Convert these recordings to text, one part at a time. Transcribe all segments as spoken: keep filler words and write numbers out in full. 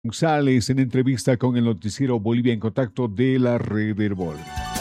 González en entrevista con el noticiero Bolivia en Contacto de la Red Herbol.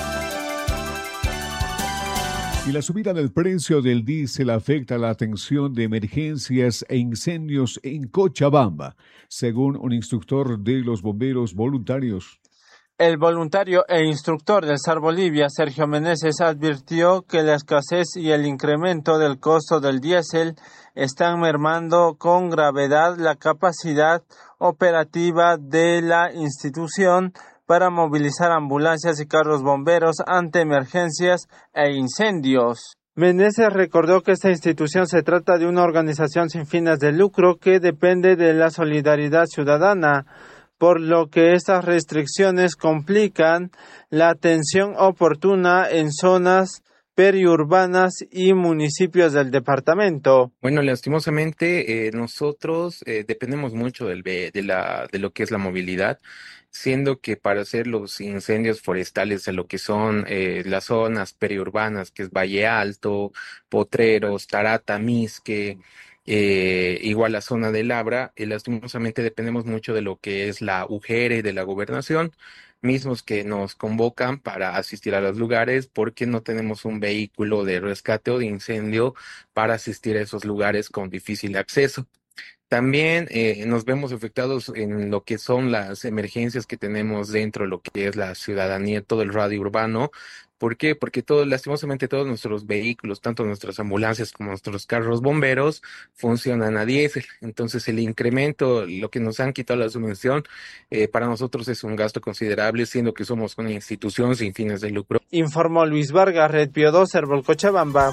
Y la subida del precio del diésel afecta la atención de emergencias e incendios en Cochabamba, según un instructor de los bomberos voluntarios. El voluntario e instructor del S A R Bolivia, Sergio Meneses, advirtió que la escasez y el incremento del costo del diésel están mermando con gravedad la capacidad operativa de la institución para movilizar ambulancias y carros bomberos ante emergencias e incendios. Meneses recordó que esta institución se trata de una organización sin fines de lucro que depende de la solidaridad ciudadana, por lo que estas restricciones complican la atención oportuna en zonas periurbanas y municipios del departamento. Bueno, lastimosamente eh, nosotros eh, dependemos mucho del, de, la, de lo que es la movilidad, siendo que para hacer los incendios forestales en lo que son eh, las zonas periurbanas, que es Valle Alto, Potreros, Tarata, Misque, Eh, igual la zona de Labra, eh, lastimosamente dependemos mucho de lo que es la U G R de la gobernación, mismos que nos convocan para asistir a los lugares porque no tenemos un vehículo de rescate o de incendio para asistir a esos lugares con difícil acceso. También eh, nos vemos afectados en lo que son las emergencias que tenemos dentro de lo que es la ciudadanía, todo el radio urbano. ¿Por qué? Porque todos, lastimosamente todos nuestros vehículos, tanto nuestras ambulancias como nuestros carros bomberos, funcionan a diésel. Entonces el incremento, lo que nos han quitado la subvención, eh, para nosotros es un gasto considerable, siendo que somos una institución sin fines de lucro. Informó Luis Vargas, Red Pío dos, Herbol Cochabamba.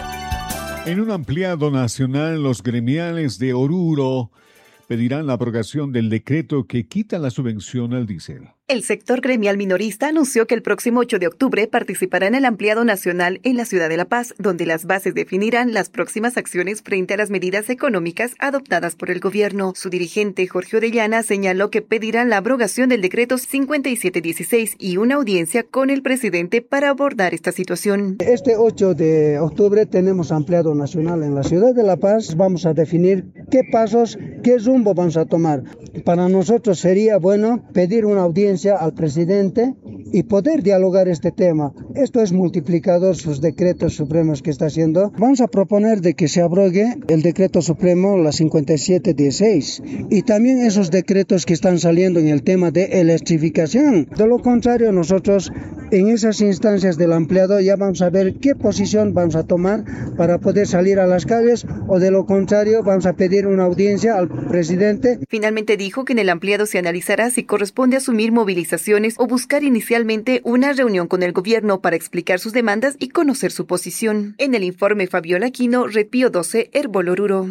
En un ampliado nacional, los gremiales de Oruro pedirán la abrogación del decreto que quita la subvención al diésel. El sector gremial minorista anunció que el próximo ocho de octubre participará en el ampliado nacional en la ciudad de La Paz, donde las bases definirán las próximas acciones frente a las medidas económicas adoptadas por el gobierno. Su dirigente, Jorge Orellana, señaló que pedirán la abrogación del decreto cincuenta y siete dieciséis y una audiencia con el presidente para abordar esta situación. Este ocho de octubre tenemos ampliado nacional en la ciudad de La Paz. Vamos a definir qué pasos, qué rumbo vamos a tomar. Para nosotros sería bueno pedir una audiencia al presidente y poder dialogar este tema. Esto es multiplicador sus decretos supremos que está haciendo. Vamos a proponer de que se abrogue el decreto supremo, la cincuenta y siete dieciséis, y también esos decretos que están saliendo en el tema de electrificación. De lo contrario, nosotros en esas instancias del ampliado ya vamos a ver qué posición vamos a tomar para poder salir a las calles, o de lo contrario vamos a pedir una audiencia al presidente. Finalmente dijo que en el ampliado se analizará si corresponde asumir movilizaciones o buscar inicialmente una reunión con el gobierno para explicar sus demandas y conocer su posición. En el informe, Fabiola Aquino, Red Pío doce, Herbol Oruro.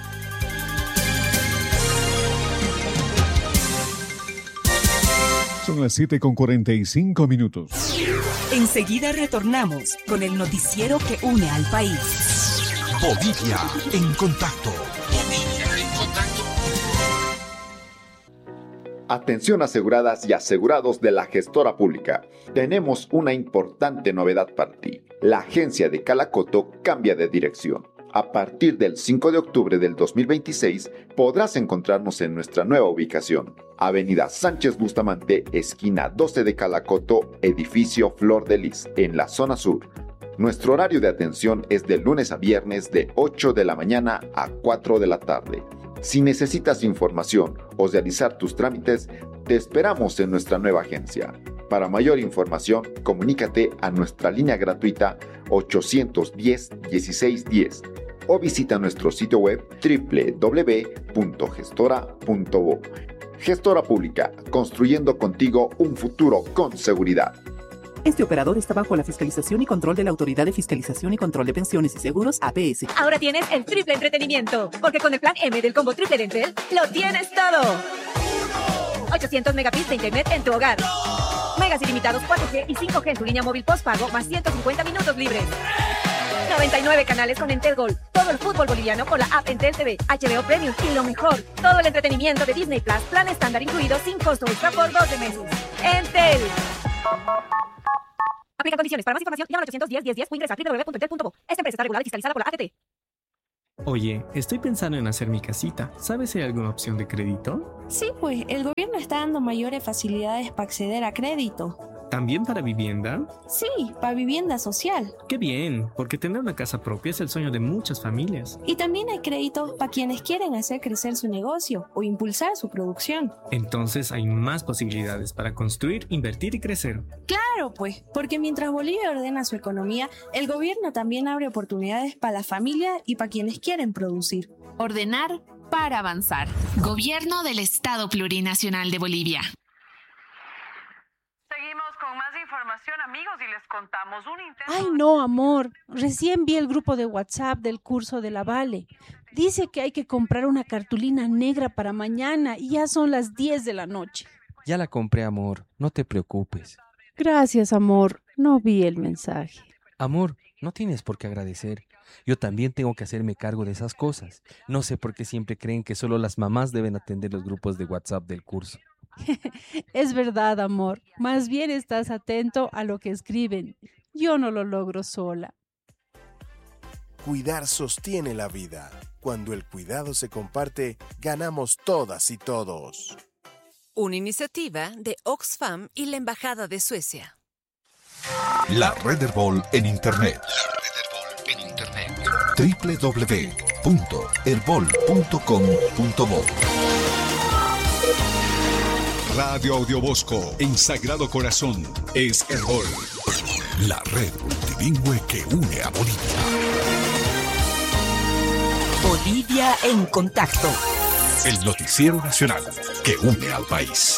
Son las siete con cuarenta y cinco minutos. Enseguida retornamos con el noticiero que une al país. Bolivia en contacto. Bolivia en contacto. Atención aseguradas y asegurados de la gestora pública. Tenemos una importante novedad para ti. La agencia de Calacoto cambia de dirección. A partir del cinco de octubre del dos mil veintiséis podrás encontrarnos en nuestra nueva ubicación. Avenida Sánchez Bustamante, esquina doce de Calacoto, edificio Flor de Lis, en la zona sur. Nuestro horario de atención es de lunes a viernes de ocho de la mañana a cuatro de la tarde. Si necesitas información o realizar tus trámites, te esperamos en nuestra nueva agencia. Para mayor información, comunícate a nuestra línea gratuita ochocientos diez, dieciséis diez o visita nuestro sitio web doble u doble u doble u punto gestora punto bo. Gestora Pública, construyendo contigo un futuro con seguridad. Este operador está bajo la fiscalización y control de la Autoridad de Fiscalización y Control de Pensiones y Seguros, A P S. Ahora tienes el triple entretenimiento, porque con el plan M del combo triple de Entel, lo tienes todo. ochocientos megabits de internet en tu hogar. Megas ilimitados cuatro G y cinco G en tu línea móvil postpago, más ciento cincuenta minutos libres. noventa y nueve canales con Entel Gold. Todo el fútbol boliviano con la app Entel T V, H B O Premium y lo mejor, todo el entretenimiento de Disney Plus, plan estándar incluido sin costo extra por doce meses. Entel. Aplica condiciones. Para más información, llama al ochocientos diez, diez, diez o ingresa a doble u doble u doble u punto entel punto bo. Esta empresa está regulada y fiscalizada por la A T T. Oye, estoy pensando en hacer mi casita. ¿Sabes si hay alguna opción de crédito? Sí, pues el gobierno está dando mayores facilidades para acceder a crédito. ¿También para vivienda? Sí, para vivienda social. ¡Qué bien! Porque tener una casa propia es el sueño de muchas familias. Y también hay créditos para quienes quieren hacer crecer su negocio o impulsar su producción. Entonces hay más posibilidades para construir, invertir y crecer. Claro, pues, porque mientras Bolivia ordena su economía, el gobierno también abre oportunidades para la familia y para quienes quieren producir. Ordenar para avanzar. Gobierno del Estado Plurinacional de Bolivia. Seguimos con más información, amigos, y les contamos un intento... Ay, no, amor. Recién vi el grupo de WhatsApp del curso de la Vale. Dice que hay que comprar una cartulina negra para mañana y ya son las diez de la noche. Ya la compré, amor. No te preocupes. Gracias, amor. No vi el mensaje. Amor, no tienes por qué agradecer. Yo también tengo que hacerme cargo de esas cosas. No sé por qué siempre creen que solo las mamás deben atender los grupos de WhatsApp del curso. Es verdad, amor. Más bien estás atento a lo que escriben. Yo no lo logro sola. Cuidar sostiene la vida. Cuando el cuidado se comparte, ganamos todas y todos. Una iniciativa de Oxfam y la Embajada de Suecia. La Red Herbol en Internet. La Red Herbol en Internet. doble u doble u doble u punto herbol punto com punto bo. Radio Audiobosco en Sagrado Corazón es Herbol. La red multilingüe que une a Bolivia. Bolivia en contacto. El noticiero nacional que une al país.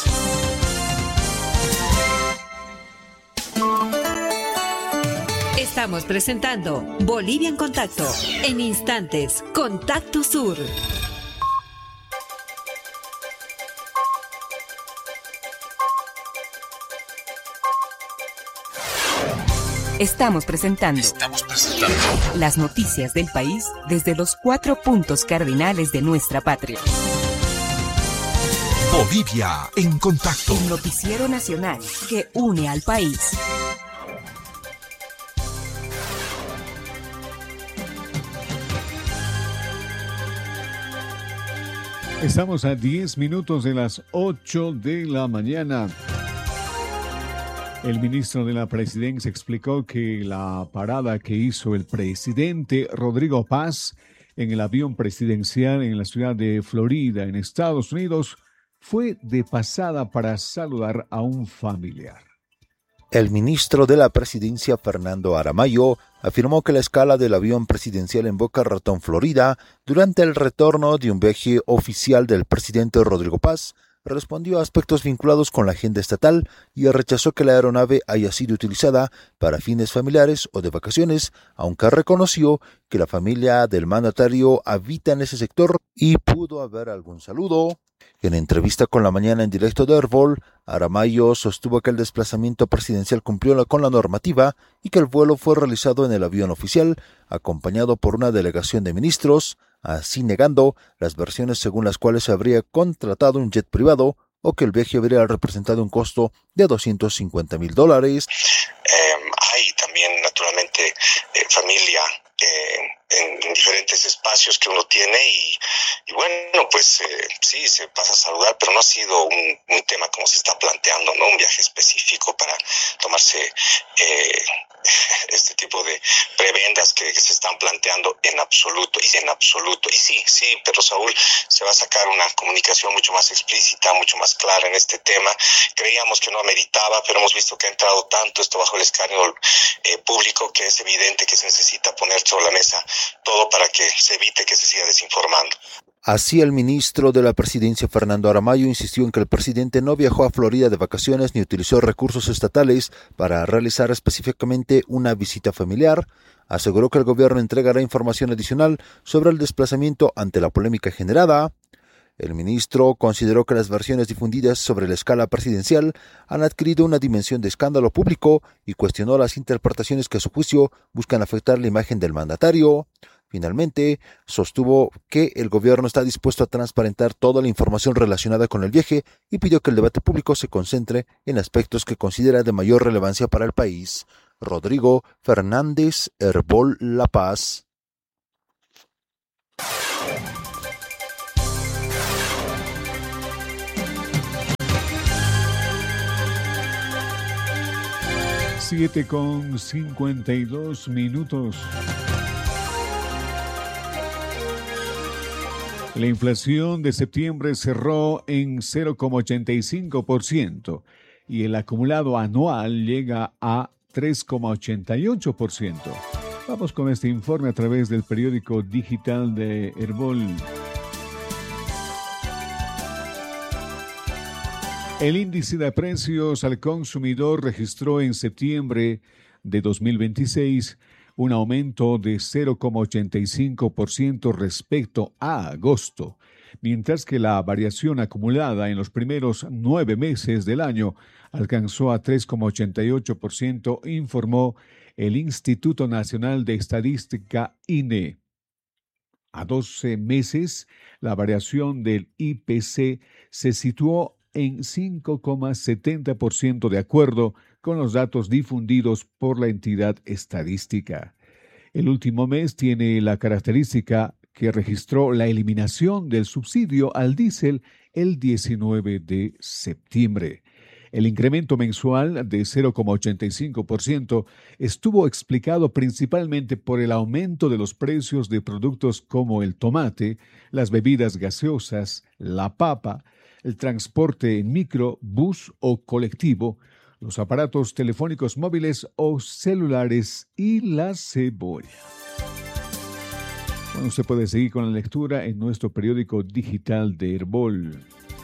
Estamos presentando Bolivia en contacto. En instantes, Contacto Sur. Estamos presentando, Estamos presentando las noticias del país desde los cuatro puntos cardinales de nuestra patria. Bolivia en contacto. El noticiero nacional que une al país. Estamos a diez minutos de las ocho de la mañana. El ministro de la Presidencia explicó que la parada que hizo el presidente Rodrigo Paz en el avión presidencial en la ciudad de Florida, en Estados Unidos, fue de pasada para saludar a un familiar. El ministro de la Presidencia, Fernando Aramayo, afirmó que la escala del avión presidencial en Boca Ratón, Florida, durante el retorno de un viaje oficial del presidente Rodrigo Paz, respondió a aspectos vinculados con la agenda estatal y rechazó que la aeronave haya sido utilizada para fines familiares o de vacaciones, aunque reconoció que la familia del mandatario habita en ese sector y pudo haber algún saludo. En entrevista con La Mañana en directo de Herbol, Aramayo sostuvo que el desplazamiento presidencial cumplió con la normativa y que el vuelo fue realizado en el avión oficial, acompañado por una delegación de ministros, así negando las versiones según las cuales se habría contratado un jet privado o que el viaje habría representado un costo de doscientos cincuenta mil dólares. Eh, hay también, naturalmente, eh, familia eh, en, en diferentes espacios que uno tiene y, y bueno, pues eh, sí, se pasa a saludar, pero no ha sido un, un tema como se está planteando, ¿no? Un viaje específico para tomarse eh, este tipo de prebendas que, que se están planteando en absoluto, y en absoluto. Y sí, sí, pero Saúl, se va a sacar una comunicación mucho más explícita, mucho más clara en este tema. Creíamos que no ameritaba, pero hemos visto que ha entrado tanto esto bajo el escarnio eh, público que es evidente que se necesita poner sobre la mesa todo para que se evite que se siga desinformando. Así, el ministro de la Presidencia, Fernando Aramayo, insistió en que el presidente no viajó a Florida de vacaciones ni utilizó recursos estatales para realizar específicamente una visita familiar. Aseguró que el gobierno entregará información adicional sobre el desplazamiento ante la polémica generada. El ministro consideró que las versiones difundidas sobre la escala presidencial han adquirido una dimensión de escándalo público y cuestionó las interpretaciones que a su juicio buscan afectar la imagen del mandatario. Finalmente, sostuvo que el gobierno está dispuesto a transparentar toda la información relacionada con el viaje y pidió que el debate público se concentre en aspectos que considera de mayor relevancia para el país. Rodrigo Fernández, Herbol, La Paz. siete con cincuenta y dos minutos. La inflación de septiembre cerró en cero coma ochenta y cinco por ciento y el acumulado anual llega a tres coma ochenta y ocho por ciento. Vamos con este informe a través del periódico digital de Herbol. El índice de precios al consumidor registró en septiembre de dos mil veintiséis un aumento de cero coma ochenta y cinco por ciento respecto a agosto, mientras que la variación acumulada en los primeros nueve meses del año alcanzó a tres coma ochenta y ocho por ciento, informó el Instituto Nacional de Estadística I N E. A doce meses, la variación del I P C se situó en cinco coma setenta por ciento de acuerdo con los datos difundidos por la entidad estadística. El último mes tiene la característica que registró la eliminación del subsidio al diésel el diecinueve de septiembre. El incremento mensual de cero coma ochenta y cinco por ciento estuvo explicado principalmente por el aumento de los precios de productos como el tomate, las bebidas gaseosas, la papa, el transporte en micro, bus o colectivo, los aparatos telefónicos móviles o celulares y la cebolla. Bueno, usted puede seguir con la lectura en nuestro periódico digital de Herbol.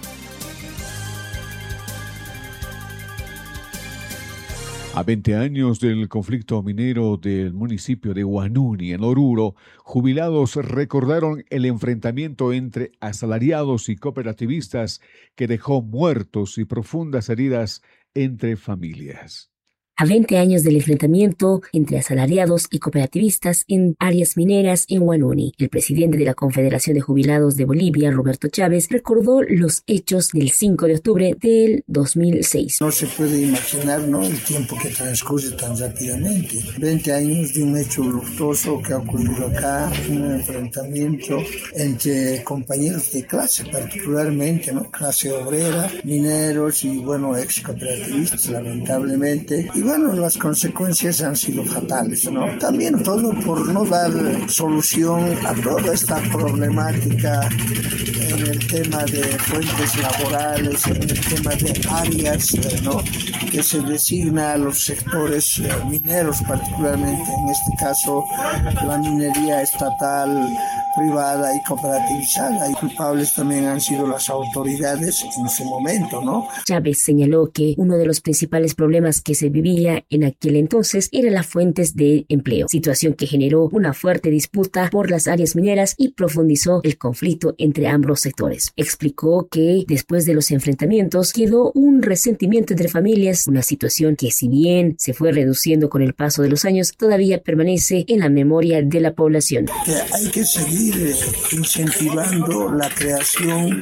A veinte años del conflicto minero del municipio de Huanuni, en Oruro, jubilados recordaron el enfrentamiento entre asalariados y cooperativistas que dejó muertos y profundas heridas entre familias. A veinte años del enfrentamiento entre asalariados y cooperativistas en áreas mineras en Huanuni, el presidente de la Confederación de Jubilados de Bolivia, Roberto Chávez, recordó los hechos del cinco de octubre del dos mil seis. No se puede imaginar, ¿no?, el tiempo que transcurre tan rápidamente. veinte años de un hecho luctuoso que ha ocurrido acá, un enfrentamiento entre compañeros de clase, particularmente, ¿no?, clase obrera, mineros y, bueno, ex cooperativistas, lamentablemente. Y bueno, las consecuencias han sido fatales, ¿no? También todo por no dar solución a toda esta problemática en el tema de fuentes laborales, en el tema de áreas, ¿no?, que se designa a los sectores mineros, particularmente en este caso la minería estatal, privada y cooperativizada, y culpables también han sido las autoridades en su momento, ¿no? Chávez señaló que uno de los principales problemas que se vivía en aquel entonces era las fuentes de empleo, situación que generó una fuerte disputa por las áreas mineras y profundizó el conflicto entre ambos sectores. Explicó que después de los enfrentamientos quedó un resentimiento entre familias, una situación que, si bien se fue reduciendo con el paso de los años, todavía permanece en la memoria de la población. Que hay que seguir incentivando la creación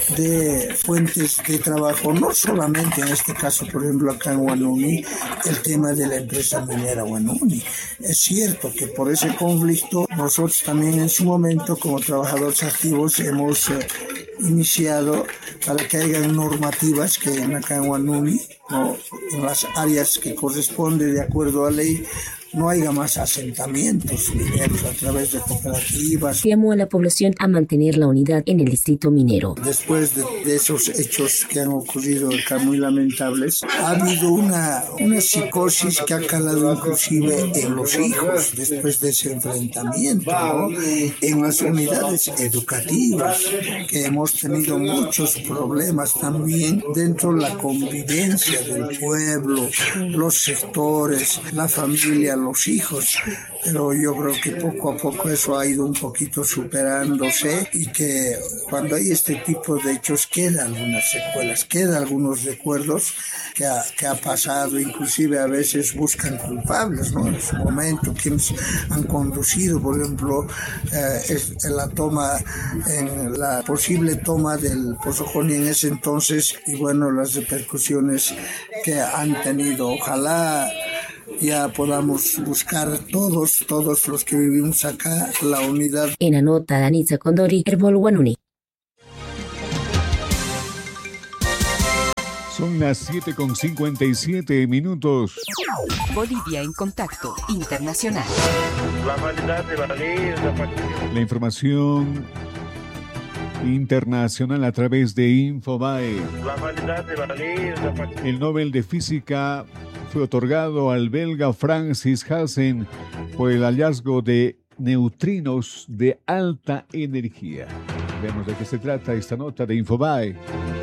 de fuentes de trabajo, no solamente en este caso, por ejemplo, acá en Huanuni, el tema de la empresa minera Huanuni. Es cierto que por ese conflicto nosotros también en su momento como trabajadores activos hemos eh, iniciado para que haya normativas que en acá en Huanuni, ¿no?, en las áreas que corresponde de acuerdo a ley, no haya más asentamientos mineros a través de cooperativas. Llamó a la población a mantener la unidad en el distrito minero. Después de, de esos hechos que han ocurrido acá muy lamentables, ha habido una, una psicosis que ha calado inclusive en los hijos después de ese enfrentamiento, ¿no?, en las unidades educativas, que hemos tenido muchos problemas también dentro de la convivencia del pueblo, los sectores, la familia, los hijos, pero yo creo que poco a poco eso ha ido un poquito superándose y que cuando hay este tipo de hechos quedan algunas secuelas, quedan algunos recuerdos que ha, que ha pasado, inclusive a veces buscan culpables, ¿no?, en su momento, quienes han conducido, por ejemplo, eh, es, en la toma, en la posible toma del Pozo Joni en ese entonces, y bueno, las repercusiones que han tenido. Ojalá ya podamos buscar todos, todos los que vivimos acá, la unidad. En Anota, Danitza Condori, Herbol Huanuni. Son las siete con cincuenta y siete minutos. Bolivia en Contacto Internacional. La información internacional a través de Infobae. El Nobel de Física fue otorgado al belga Francis Halsen por el hallazgo de neutrinos de alta energía. Vemos de qué se trata esta nota de Infobae.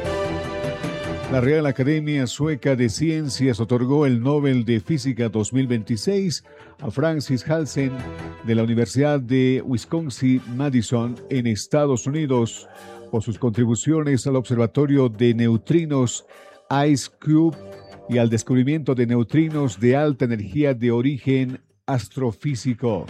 La Real Academia Sueca de Ciencias otorgó el Nobel de Física dos mil veintiséis a Francis Halsen de la Universidad de Wisconsin-Madison en Estados Unidos por sus contribuciones al Observatorio de Neutrinos IceCube y al descubrimiento de neutrinos de alta energía de origen astrofísico.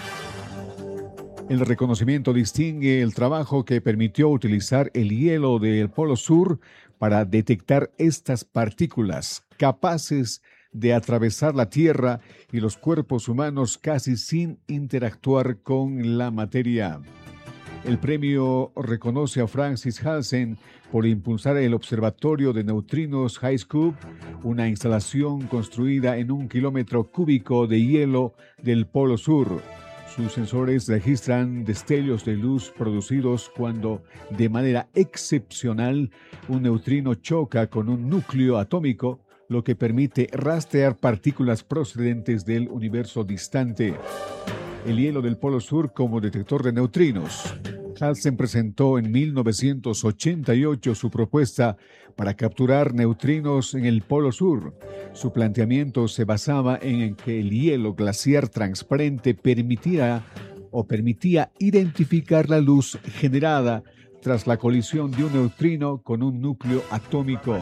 El reconocimiento distingue el trabajo que permitió utilizar el hielo del Polo Sur para detectar estas partículas capaces de atravesar la Tierra y los cuerpos humanos casi sin interactuar con la materia. El premio reconoce a Francis Halsen por impulsar el Observatorio de Neutrinos IceCube, una instalación construida en un kilómetro cúbico de hielo del Polo Sur. Sus sensores registran destellos de luz producidos cuando, de manera excepcional, un neutrino choca con un núcleo atómico, lo que permite rastrear partículas procedentes del universo distante. El hielo del Polo Sur como detector de neutrinos. Halsen presentó en mil novecientos ochenta y ocho su propuesta para capturar neutrinos en el Polo Sur. Su planteamiento se basaba en que el hielo glaciar transparente permitía o permitía identificar la luz generada tras la colisión de un neutrino con un núcleo atómico.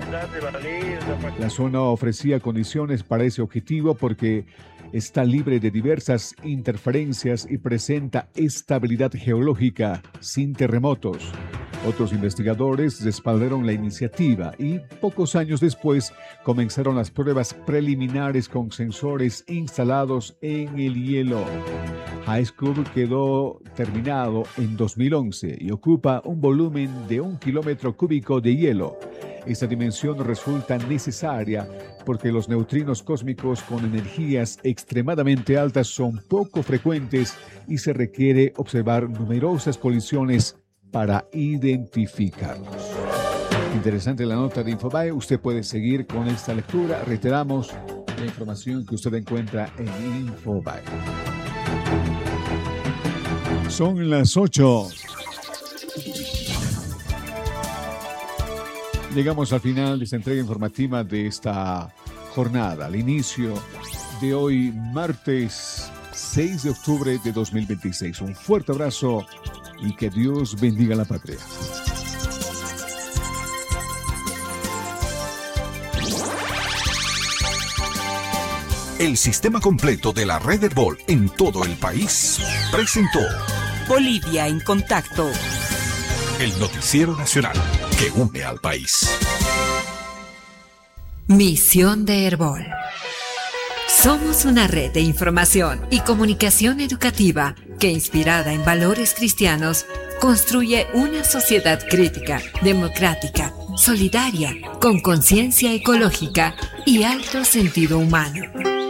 La zona ofrecía condiciones para ese objetivo porque está libre de diversas interferencias y presenta estabilidad geológica, sin terremotos. Otros investigadores respaldaron la iniciativa y, pocos años después, comenzaron las pruebas preliminares con sensores instalados en el hielo. IceCube quedó terminado en dos mil once y ocupa un volumen de un kilómetro cúbico de hielo. Esta dimensión resulta necesaria porque los neutrinos cósmicos con energías extremadamente altas son poco frecuentes y se requiere observar numerosas colisiones para identificarlos. Interesante la nota de Infobae. Usted puede seguir con esta lectura. Reiteramos la información que usted encuentra en Infobae. Son las ocho. Llegamos al final de esta entrega informativa de esta jornada, al inicio de hoy, martes seis de octubre de dos mil veintiséis. Un fuerte abrazo y que Dios bendiga la patria. El sistema completo de la red Herbol en todo el país presentó Bolivia en Contacto, el noticiero nacional que une al país. Misión de Herbol. Somos una red de información y comunicación educativa que, inspirada en valores cristianos, construye una sociedad crítica, democrática, solidaria, con conciencia ecológica y alto sentido humano.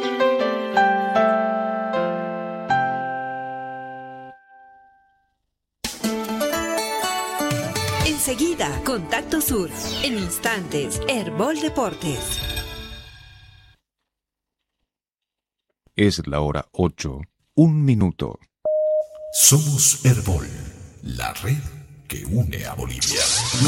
Enseguida, Contacto Sur. En instantes, Herbol Deportes. Es la hora ocho, un minuto. Somos Herbol, la red que une a Bolivia.